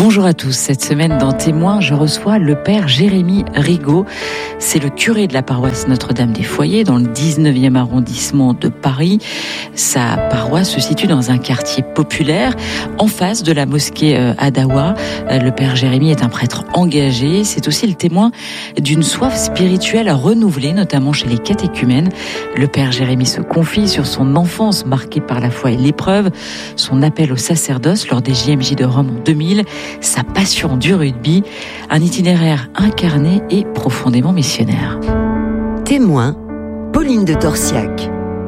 Bonjour à tous. Cette semaine dans Témoins, je reçois le père Jérémy Rigaud. C'est le curé de la paroisse Notre-Dame des Foyers dans le 19e arrondissement de Paris. Sa paroisse se situe dans un quartier populaire en face de la mosquée Adawa. Le père Jérémy est un prêtre engagé. C'est aussi le témoin d'une soif spirituelle renouvelée, notamment chez les catéchumènes. Le père Jérémy se confie sur son enfance marquée par la foi et l'épreuve, son appel au sacerdoce lors des JMJ de Rome en 2000, sa passion du rugby, un itinéraire incarné et profondément missionnaire. Témoin, Pauline de Torsiac.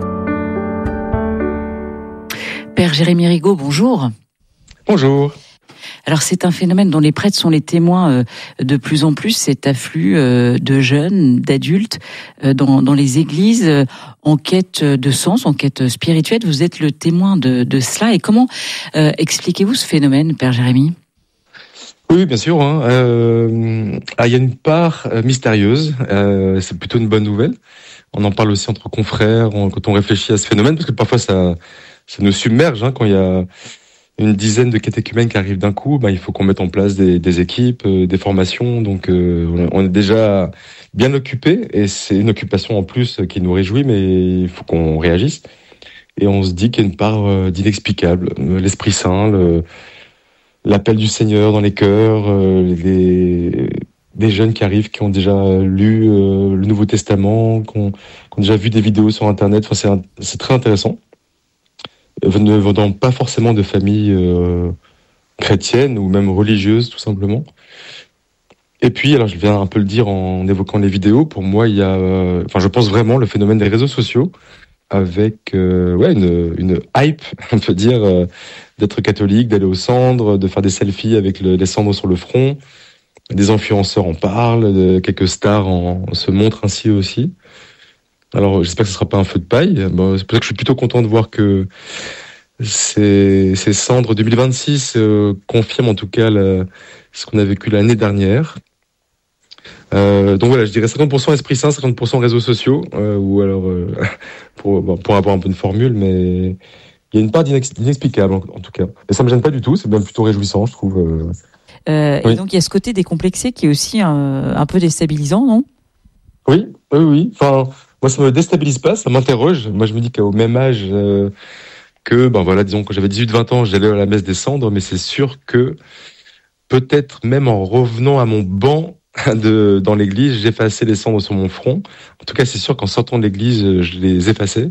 Père Jérémy Rigaud, bonjour. Bonjour. Alors c'est un phénomène dont les prêtres sont les témoins de plus en plus, cet afflux de jeunes, d'adultes dans les églises en quête de sens, en quête spirituelle. Vous êtes le témoin de cela. Et comment expliquez-vous ce phénomène, Père Jérémy ? Oui, bien sûr. Il y a une part mystérieuse. C'est plutôt une bonne nouvelle. On en parle aussi entre confrères quand on réfléchit à ce phénomène, parce que parfois ça nous submerge quand il y a une dizaine de catéchumènes qui arrivent d'un coup. Il faut qu'on mette en place des équipes, des formations. Donc on est déjà bien occupé, et c'est une occupation en plus qui nous réjouit, mais il faut qu'on réagisse. Et on se dit qu'il y a une part d'inexplicable. L'Esprit Saint, l'appel du Seigneur dans les cœurs, des jeunes qui arrivent, qui ont déjà lu le Nouveau Testament, qui ont déjà vu des vidéos sur Internet. Enfin, c'est très intéressant. Ne venant pas forcément de familles chrétiennes ou même religieuses, tout simplement. Et puis, alors je viens un peu le dire en évoquant les vidéos, pour moi, il y a, je pense vraiment le phénomène des réseaux sociaux, avec une hype, on peut dire, d'être catholique, d'aller aux cendres, de faire des selfies avec les cendres sur le front. Des influenceurs en parlent, quelques stars se montrent ainsi aussi. Alors j'espère que ce ne sera pas un feu de paille. C'est pour ça que je suis plutôt content de voir que ces cendres 2026 confirment en tout cas ce qu'on a vécu l'année dernière. Donc voilà, je dirais 50% Esprit Saint, 50% réseaux sociaux, ou alors pour avoir un peu de formule, mais il y a une part d'inexplicable en tout cas. Et ça me gêne pas du tout, c'est même plutôt réjouissant, je trouve. Oui. Et donc il y a ce côté décomplexé qui est aussi un peu déstabilisant, non ? Oui. Enfin, moi ça me déstabilise pas, ça m'interroge. Moi je me dis qu'au même âge disons que j'avais 18-20 ans, j'allais à la messe des cendres, mais c'est sûr que peut-être même en revenant à mon banc dans l'église, j'effaçais les cendres sur mon front. En tout cas, c'est sûr qu'en sortant de l'église, je les effaçais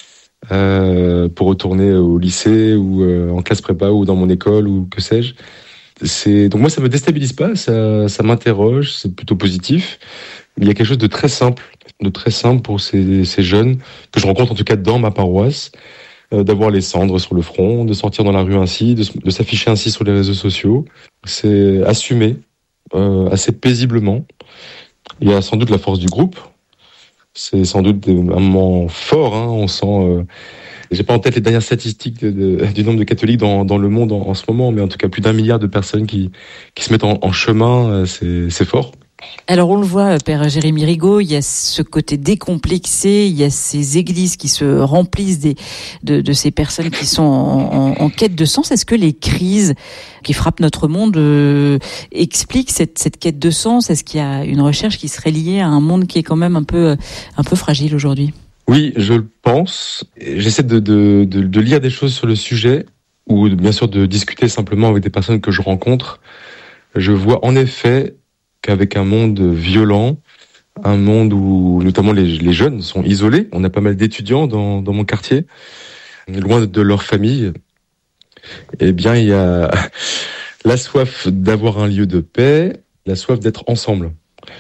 pour retourner au lycée ou en classe prépa ou dans mon école ou que sais-je. Donc moi, ça me déstabilise pas, ça m'interroge, c'est plutôt positif. Il y a quelque chose de très simple pour ces jeunes que je rencontre en tout cas dans ma paroisse, d'avoir les cendres sur le front, de sortir dans la rue ainsi, de s'afficher ainsi sur les réseaux sociaux. C'est assumé assez paisiblement. Il y a sans doute la force du groupe. C'est sans doute un moment fort. On sent. J'ai pas en tête les dernières statistiques du nombre de catholiques dans le monde en ce moment, mais en tout cas plus d'1 milliard de personnes qui se mettent en chemin. C'est fort. Alors on le voit, Père Jérémy Rigaud, il y a ce côté décomplexé, il y a ces églises qui se remplissent de ces personnes qui sont en quête de sens. Est-ce que les crises qui frappent notre monde expliquent cette quête de sens ? Est-ce qu'il y a une recherche qui serait liée à un monde qui est quand même un peu fragile aujourd'hui ? Oui, je le pense. J'essaie de lire des choses sur le sujet, ou bien sûr de discuter simplement avec des personnes que je rencontre. Je vois en effet qu'avec un monde violent, un monde où notamment les jeunes sont isolés, on a pas mal d'étudiants dans mon quartier, loin de leur famille, eh bien il y a la soif d'avoir un lieu de paix, la soif d'être ensemble,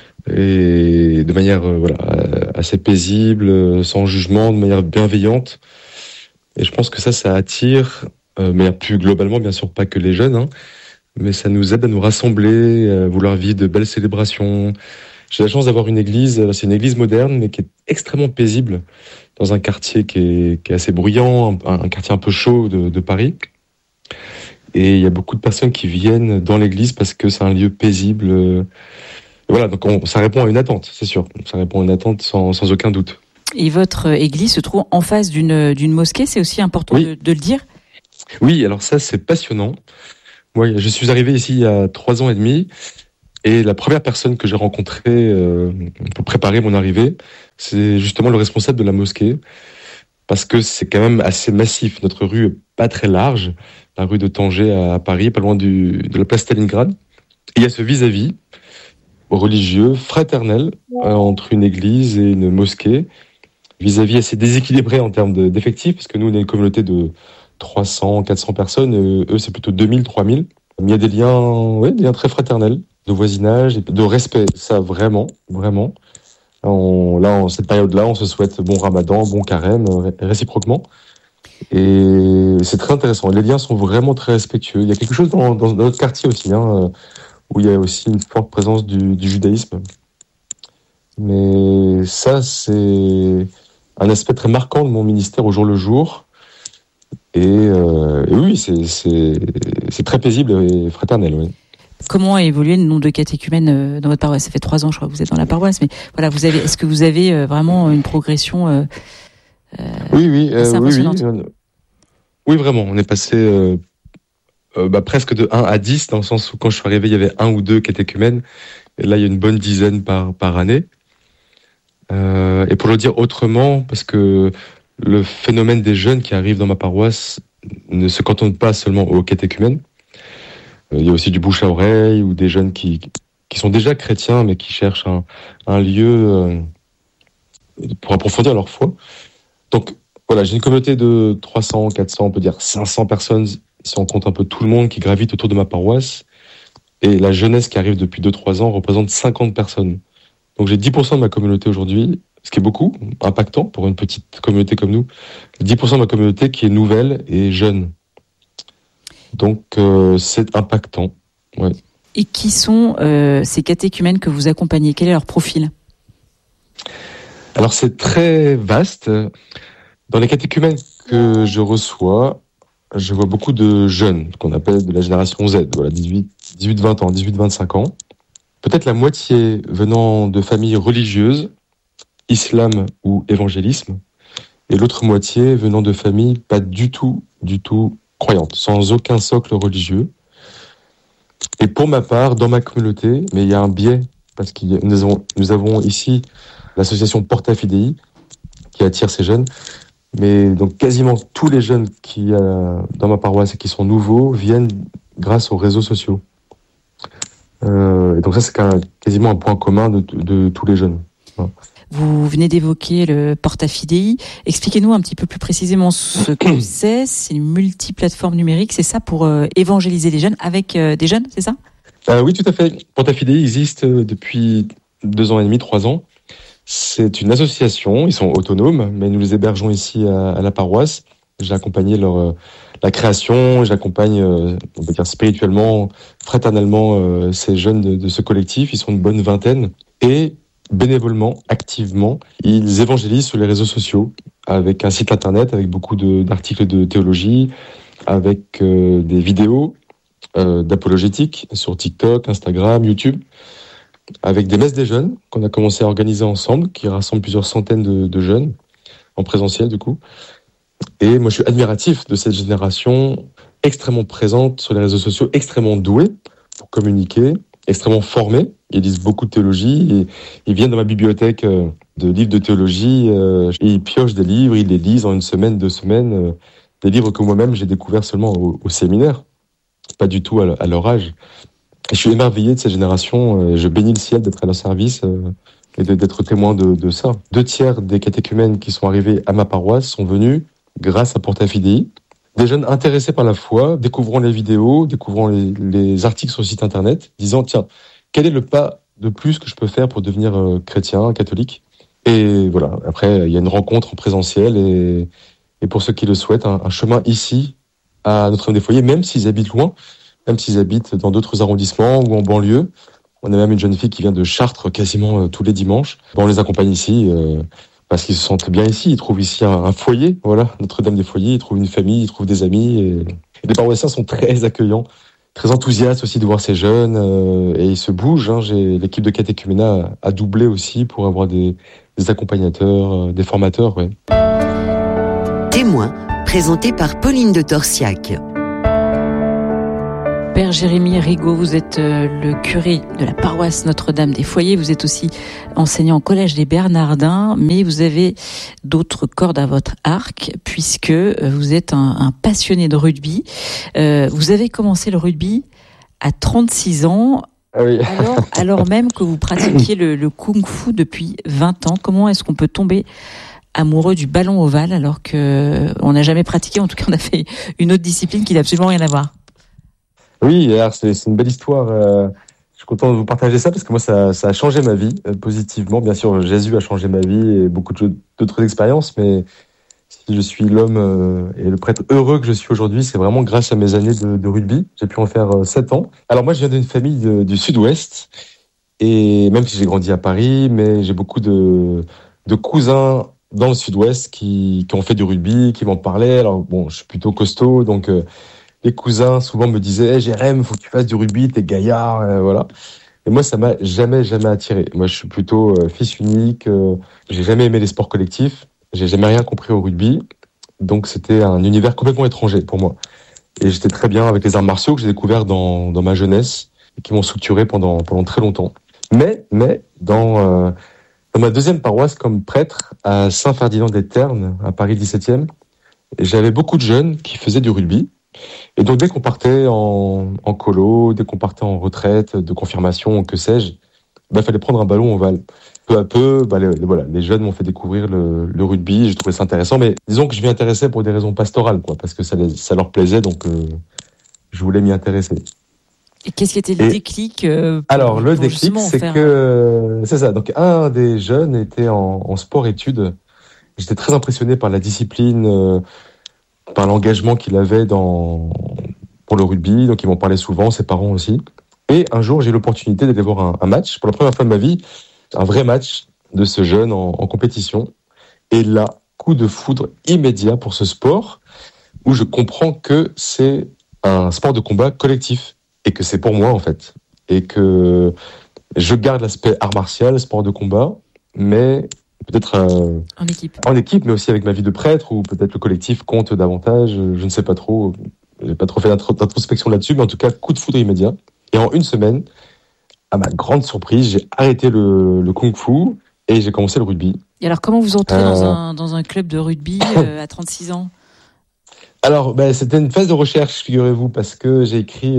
et de manière assez paisible, sans jugement, de manière bienveillante. Et je pense que ça attire, mais plus globalement bien sûr pas que les jeunes, mais ça nous aide à nous rassembler, à vouloir vivre de belles célébrations. J'ai la chance d'avoir une église, c'est une église moderne, mais qui est extrêmement paisible, dans un quartier qui est assez bruyant, un quartier un peu chaud de Paris. Et il y a beaucoup de personnes qui viennent dans l'église parce que c'est un lieu paisible. Voilà, donc ça répond à une attente, c'est sûr. Ça répond à une attente sans aucun doute. Et votre église se trouve en face d'une mosquée, c'est aussi important de le dire ? Oui, alors ça c'est passionnant. Oui, je suis arrivé ici il y a 3 ans et demi. Et la première personne que j'ai rencontrée pour préparer mon arrivée, c'est justement le responsable de la mosquée. Parce que c'est quand même assez massif. Notre rue est pas très large. La rue de Tanger à Paris, pas loin de la place Stalingrad. Et il y a ce vis-à-vis religieux, fraternel, entre une église et une mosquée. Vis-à-vis assez déséquilibré en termes d'effectifs, parce que nous, on est une communauté de 300, 400 personnes. Eux, c'est plutôt 2000, 3000. Mais il y a des liens très fraternels, de voisinage, et de respect. Ça, vraiment, vraiment. En cette période-là, on se souhaite bon ramadan, bon carême, réciproquement. Et c'est très intéressant. Les liens sont vraiment très respectueux. Il y a quelque chose dans notre quartier aussi, où il y a aussi une forte présence du judaïsme. Mais ça, c'est un aspect très marquant de mon ministère au jour le jour. Et oui, c'est très paisible et fraternel, oui. Comment a évolué le nombre de catéchumènes dans votre paroisse? Ça fait 3 ans, je crois, que vous êtes dans la paroisse, mais voilà, est-ce que vous avez vraiment une progression Oui, vraiment. On est passé presque de 1 à 10, dans le sens où quand je suis arrivé, il y avait 1 ou 2 catéchumènes, et là, il y a une bonne dizaine par année. Et pour le dire autrement, parce que le phénomène des jeunes qui arrivent dans ma paroisse ne se cantonne pas seulement aux catéchumènes. Il y a aussi du bouche à oreille, ou des jeunes qui sont déjà chrétiens, mais qui cherchent un lieu pour approfondir leur foi. Donc voilà, j'ai une communauté de 300, 400, on peut dire 500 personnes, si on compte un peu tout le monde qui gravite autour de ma paroisse. Et la jeunesse qui arrive depuis 2-3 ans représente 50 personnes. Donc j'ai 10% de ma communauté aujourd'hui, ce qui est beaucoup, impactant pour une petite communauté comme nous. 10% de ma communauté qui est nouvelle et jeune. Donc c'est impactant. Ouais. Et qui sont ces catéchumènes que vous accompagnez? Quel est leur profil? Alors c'est très vaste. Dans les catéchumènes que je reçois, je vois beaucoup de jeunes, qu'on appelle de la génération Z, voilà, 18-20 ans, 18-25 ans. Peut-être la moitié venant de familles religieuses, islam ou évangélisme, et l'autre moitié venant de familles pas du tout croyantes, sans aucun socle religieux. Et pour ma part, dans ma communauté, mais il y a un biais, parce que nous avons ici l'association Porta Fidei, qui attire ces jeunes, mais donc quasiment tous les jeunes qui dans ma paroisse et qui sont nouveaux viennent grâce aux réseaux sociaux. Et donc ça, c'est quasiment un point commun de tous les jeunes. Voilà. Vous venez d'évoquer le Porta Fidei. Expliquez-nous un petit peu plus précisément ce que c'est. C'est une multiplateforme numérique, c'est ça, pour évangéliser les jeunes avec des jeunes, c'est ça? Oui, tout à fait. Porta Fidei existe depuis 2 ans et demi, 3 ans. C'est une association, ils sont autonomes, mais nous les hébergeons ici à la paroisse. J'ai accompagné la création, j'accompagne, on peut dire spirituellement, fraternellement, ces jeunes de ce collectif. Ils sont une bonne vingtaine. Et bénévolement, activement, ils évangélisent sur les réseaux sociaux, avec un site internet, avec beaucoup d'articles de théologie, avec des vidéos d'apologétique sur TikTok, Instagram, YouTube, avec des messes des jeunes qu'on a commencé à organiser ensemble, qui rassemblent plusieurs centaines de jeunes, en présentiel du coup. Et moi, je suis admiratif de cette génération extrêmement présente sur les réseaux sociaux, extrêmement douée pour communiquer, extrêmement formée. Ils lisent beaucoup de théologie et ils viennent dans ma bibliothèque de livres de théologie et ils piochent des livres, ils les lisent en 1 semaine, 2 semaines. Des livres que moi-même, j'ai découverts seulement au séminaire, pas du tout à leur âge. Et je suis émerveillé de cette génération. Je bénis le ciel d'être à leur service et d'être témoin de ça. 2 tiers des catéchumènes qui sont arrivés à ma paroisse sont venus grâce à Porta Fidei. Des jeunes intéressés par la foi, découvrant les vidéos, découvrant les articles sur le site internet, disant tiens, quel est le pas de plus que je peux faire pour devenir chrétien, catholique? Et voilà, après il y a une rencontre en présentiel et pour ceux qui le souhaitent, un chemin ici à Notre-Dame-des-Foyers, même s'ils habitent loin, même s'ils habitent dans d'autres arrondissements ou en banlieue. On a même une jeune fille qui vient de Chartres quasiment tous les dimanches. On les accompagne ici parce qu'ils se sentent bien ici. Ils trouvent ici un foyer, voilà, Notre-Dame-des-Foyers. Ils trouvent une famille, ils trouvent des amis. Et les paroissiens sont très accueillants, très enthousiastes aussi de voir ces jeunes. Et ils se bougent. L'équipe de catéchuménat a doublé aussi pour avoir des accompagnateurs, des formateurs. Ouais. Témoin, présenté par Pauline de Torsiac. Père Jérémy Rigaud, vous êtes le curé de la paroisse Notre-Dame des Foyers. Vous êtes aussi enseignant au collège des Bernardins, mais vous avez d'autres cordes à votre arc puisque vous êtes un passionné de rugby. Vous avez commencé le rugby à 36 ans. Ah oui. alors même que vous pratiquiez le kung-fu depuis 20 ans. Comment est-ce qu'on peut tomber amoureux du ballon ovale alors qu'on n'a jamais pratiqué? En tout cas, on a fait une autre discipline qui n'a absolument rien à voir. Oui, alors c'est une belle histoire. Je suis content de vous partager ça parce que moi, ça a changé ma vie positivement. Bien sûr, Jésus a changé ma vie et beaucoup d'autres expériences, mais si je suis l'homme et le prêtre heureux que je suis aujourd'hui, c'est vraiment grâce à mes années de rugby. J'ai pu en faire 7 ans. Alors moi, je viens d'une famille du Sud-Ouest et même si j'ai grandi à Paris, mais j'ai beaucoup de cousins dans le Sud-Ouest qui ont fait du rugby, qui m'en parlaient. Alors bon, je suis plutôt costaud, donc les cousins souvent me disaient hey, Jérém, faut que tu fasses du rugby, t'es gaillard, voilà. Et moi, ça m'a jamais attiré. Moi, je suis plutôt fils unique. J'ai jamais aimé les sports collectifs. J'ai jamais rien compris au rugby. Donc, c'était un univers complètement étranger pour moi. Et j'étais très bien avec les arts martiaux que j'ai découverts dans ma jeunesse et qui m'ont structuré pendant très longtemps. Mais dans ma deuxième paroisse comme prêtre à Saint-Ferdinand-des-Ternes, à Paris 17e, j'avais beaucoup de jeunes qui faisaient du rugby. Et donc, dès qu'on partait en colo, dès qu'on partait en retraite, de confirmation, que sais-je, fallait prendre un ballon ovale. Peu à peu, les jeunes m'ont fait découvrir le rugby. J'ai trouvé ça intéressant, mais disons que je m'y intéressais pour des raisons pastorales, quoi, parce que ça leur plaisait, donc je voulais m'y intéresser. Et qu'est-ce qui était le déclic Alors, le déclic, c'est ça. Donc, un des jeunes était en sport-études. J'étais très impressionné par la discipline, par l'engagement qu'il avait pour le rugby. Donc, il m'en parlait souvent, ses parents aussi. Et un jour, j'ai eu l'opportunité d'aller voir un match, pour la première fois de ma vie, un vrai match de ce jeune en compétition. Et là, coup de foudre immédiat pour ce sport, où je comprends que c'est un sport de combat collectif. Et que c'est pour moi, en fait. Et que je garde l'aspect art martial, sport de combat, mais peut-être en équipe, mais aussi avec ma vie de prêtre, ou peut-être le collectif compte davantage, je ne sais pas trop. J'ai pas trop fait d'introspection là-dessus, mais en tout cas, coup de foudre immédiat. Et en une semaine, à ma grande surprise, j'ai arrêté le kung-fu et j'ai commencé le rugby. Et alors, comment vous entrez dans un club de rugby à 36 ans? Alors, c'était une phase de recherche, figurez-vous, parce que j'ai écrit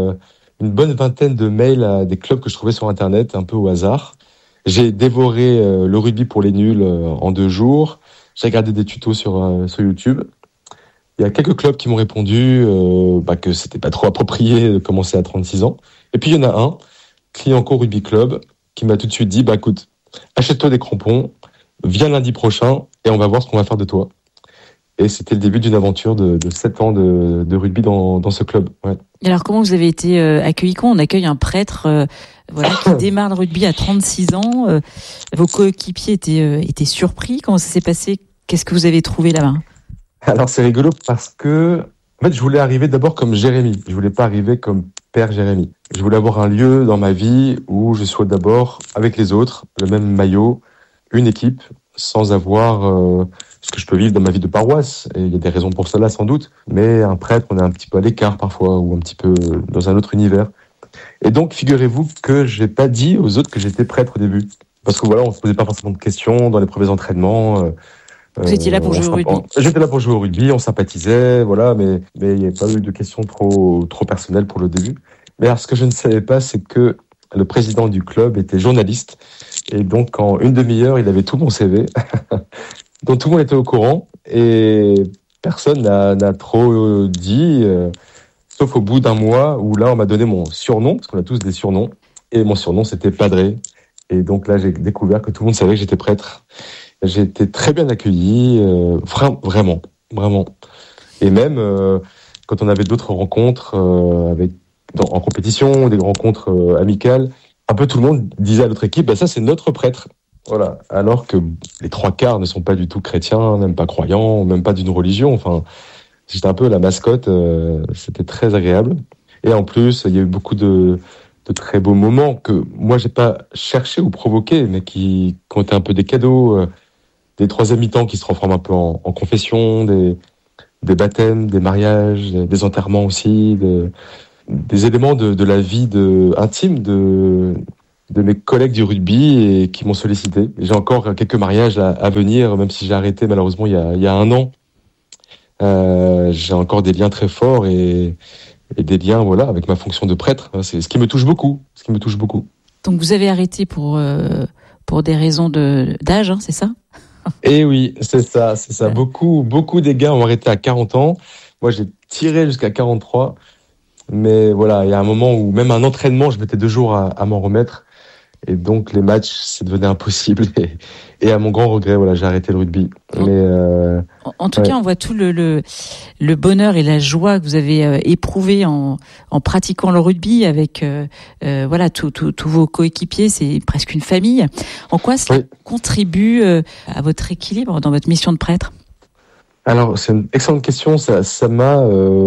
une bonne vingtaine de mails à des clubs que je trouvais sur Internet, un peu au hasard. J'ai dévoré le rugby pour les nuls en 2 jours. J'ai regardé des tutos sur YouTube. Il y a quelques clubs qui m'ont répondu que c'était pas trop approprié de commencer à 36 ans. Et puis, il y en a un, Clignancourt Rugby Club, qui m'a tout de suite dit, écoute, achète-toi des crampons, viens lundi prochain et on va voir ce qu'on va faire de toi. Et c'était le début d'une aventure de 7 ans de rugby dans ce club. Ouais. Et alors, comment vous avez été accueilli? Quand on accueille un prêtre qui démarre le rugby à 36 ans, vos coéquipiers étaient surpris. Comment ça s'est passé? Qu'est-ce que vous avez trouvé là-bas? Alors, c'est rigolo parce que en fait, je voulais arriver d'abord comme Jérémy. Je voulais pas arriver comme Père Jérémy. Je voulais avoir un lieu dans ma vie où je sois d'abord avec les autres, le même maillot, une équipe, sans avoir ce que je peux vivre dans ma vie de paroisse. Et il y a des raisons pour cela, sans doute. Mais un prêtre, on est un petit peu à l'écart parfois, ou un petit peu dans un autre univers. Et donc, figurez-vous que j'ai pas dit aux autres que j'étais prêtre au début. Parce que on se posait pas forcément de questions dans les premiers entraînements. Vous étiez là pour jouer au rugby? J'étais là pour jouer au rugby, on sympathisait, mais il n'y a pas eu de questions trop personnelles pour le début. Mais alors, ce que je ne savais pas, c'est que le président du club était journaliste. Et donc, en une demi-heure, il avait tout mon CV. Donc, tout le monde était au courant. Et personne n'a trop dit, sauf au bout d'un mois, où là, on m'a donné mon surnom, parce qu'on a tous des surnoms. Et mon surnom, c'était Padré. Et donc là, j'ai découvert que tout le monde savait que j'étais prêtre. J'ai été très bien accueilli, vraiment. Et même quand on avait d'autres rencontres en compétition, des rencontres amicales, un peu tout le monde disait à l'autre équipe, ça c'est notre prêtre. Voilà. Alors que les 3/4 ne sont pas du tout chrétiens, même pas croyants, même pas d'une religion. Enfin, j'étais un peu la mascotte. C'était très agréable. Et en plus, il y a eu beaucoup de très beaux moments que moi j'ai pas cherché ou provoqué, mais qui ont été un peu des cadeaux. Des 3e mi-temps qui se transforment un peu en confession, des baptêmes, des mariages, des enterrements aussi, des éléments de la vie intime de mes collègues du rugby et qui m'ont sollicité. J'ai encore quelques mariages à venir, même si j'ai arrêté malheureusement il y a 1 an. J'ai encore des liens très forts et des liens avec ma fonction de prêtre. C'est ce qui me touche beaucoup. Donc vous avez arrêté pour des raisons d'âge, c'est ça ? Eh oui, c'est ça. Beaucoup des gars ont arrêté à 40 ans. Moi, j'ai tiré jusqu'à 43. Mais voilà, il y a un moment où même un entraînement, je mettais 2 jours à m'en remettre. Et donc, les matchs, ça devenait impossible. Et à mon grand regret, j'ai arrêté le rugby. Mais en tout cas, on voit tout le bonheur et la joie que vous avez éprouvé en pratiquant le rugby avec tous vos coéquipiers. C'est presque une famille. En quoi cela contribue à votre équilibre dans votre mission de prêtre ? Alors, c'est une excellente question. Ça m'a...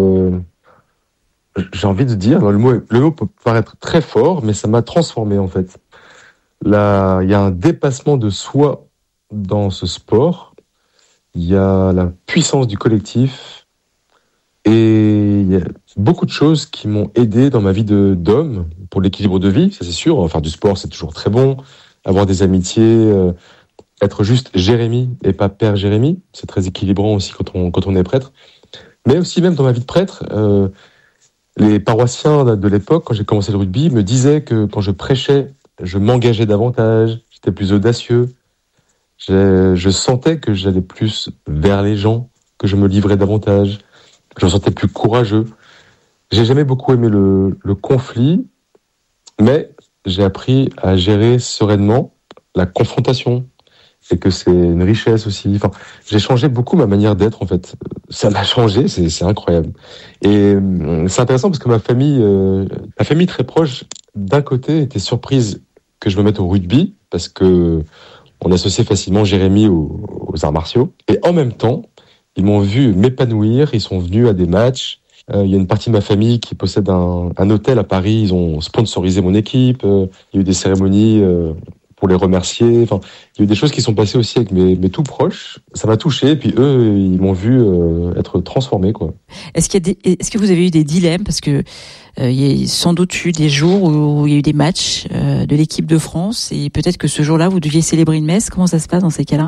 j'ai envie de dire, le mot peut paraître très fort, mais ça m'a transformé en fait. Là, il y a un dépassement de soi dans ce sport. Il y a la puissance du collectif et il y a beaucoup de choses qui m'ont aidé dans ma vie d'homme pour l'équilibre de vie, ça c'est sûr. Faire du sport, c'est toujours très bon. Avoir des amitiés, être juste Jérémy et pas Père Jérémy, c'est très équilibrant aussi quand on est prêtre. Mais aussi même dans ma vie de prêtre. Les paroissiens de l'époque, quand j'ai commencé le rugby, me disaient que quand je prêchais, je m'engageais davantage, j'étais plus audacieux. Je sentais que j'allais plus vers les gens, que je me livrais davantage, que je me sentais plus courageux. J'ai jamais beaucoup aimé le conflit, mais j'ai appris à gérer sereinement la confrontation. Et que c'est une richesse aussi. J'ai changé beaucoup ma manière d'être en fait. Ça m'a changé, c'est incroyable. Et c'est intéressant parce que ma famille très proche, d'un côté, était surprise que je me mette au rugby parce que on associait facilement Jérémy aux arts martiaux. Et en même temps, ils m'ont vu m'épanouir. Ils sont venus à des matchs. Il y a une partie de ma famille qui possède un hôtel à Paris. Ils ont sponsorisé mon équipe. Il y a eu des cérémonies. Pour les remercier. Il y a eu des choses qui sont passées aussi avec mes tout proches. Ça m'a touché, et puis eux, ils m'ont vu être transformé, quoi. Est-ce que vous avez eu des dilemmes ? Parce que il y a sans doute eu des jours où il y a eu des matchs de l'équipe de France, et peut-être que ce jour-là, vous deviez célébrer une messe. Comment ça se passe dans ces cas-là ?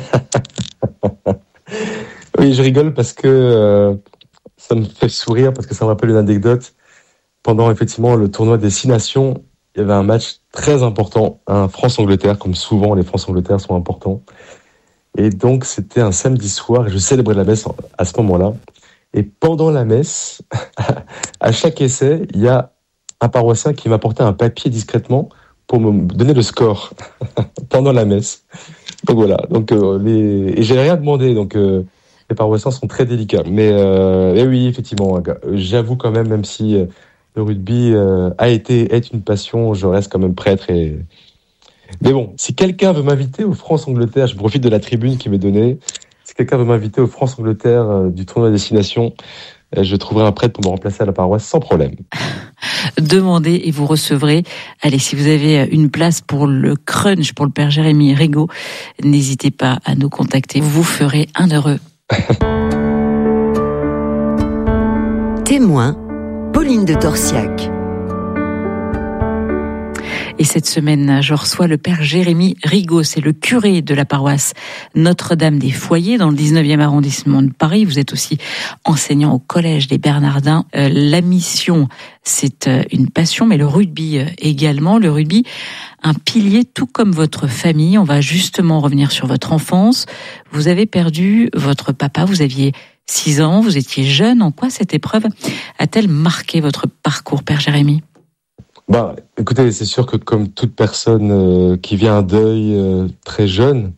Oui, je rigole parce que ça me fait sourire, parce que ça me rappelle une anecdote. Pendant, effectivement, le tournoi des 6 nations, il y avait un match très important, un France-Angleterre, comme souvent les France-Angleterre sont importants. Et donc, c'était un samedi soir, et je célébrais la messe à ce moment-là. Et pendant la messe, à chaque essai, il y a un paroissien qui m'apportait un papier discrètement pour me donner le score pendant la messe. Donc voilà. Et j'ai rien demandé, donc les paroissiens sont très délicats. Mais oui, effectivement, j'avoue quand même si le rugby est une passion, je reste quand même prêtre. Mais bon, si quelqu'un veut m'inviter au France-Angleterre, je profite de la tribune qui m'est donnée. Si quelqu'un veut m'inviter au France-Angleterre du tournoi des 6 nations, je trouverai un prêtre pour me remplacer à la paroisse sans problème. Demandez et vous recevrez. Allez, si vous avez une place pour le crunch, pour le Père Jérémy Rigaud, n'hésitez pas à nous contacter. Vous ferez un heureux. Témoin, Pauline de Torsiac. Et cette semaine, je reçois le Père Jérémy Rigaud. C'est le curé de la paroisse Notre-Dame des Foyers dans le 19e arrondissement de Paris. Vous êtes aussi enseignant au Collège des Bernardins. La mission, c'est une passion, mais le rugby également. Le rugby, un pilier tout comme votre famille. On va justement revenir sur votre enfance. Vous avez perdu votre papa, vous aviez 6 ans, vous étiez jeune. En quoi cette épreuve a-t-elle marqué votre parcours, Père Jérémy ? Écoutez, c'est sûr que comme toute personne qui vit un deuil très jeune,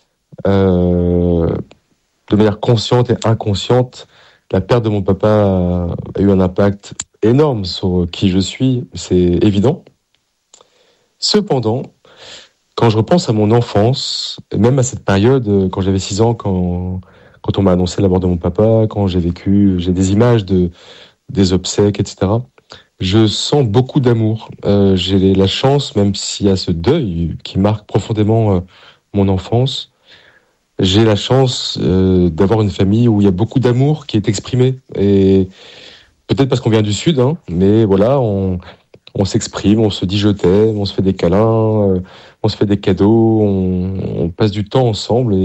de manière consciente et inconsciente, la perte de mon papa a eu un impact énorme sur qui je suis, c'est évident. Cependant, quand je repense à mon enfance, et même à cette période, quand j'avais 6 ans, quand on m'a annoncé la mort de mon papa, quand j'ai des images des obsèques, etc., je sens beaucoup d'amour. J'ai la chance, même s'il y a ce deuil qui marque profondément mon enfance, j'ai la chance d'avoir une famille où il y a beaucoup d'amour qui est exprimé. Et Peut-être parce qu'on vient du Sud, hein, mais voilà, on s'exprime, on se dit je t'aime, on se fait des câlins, on se fait des cadeaux, on passe du temps ensemble.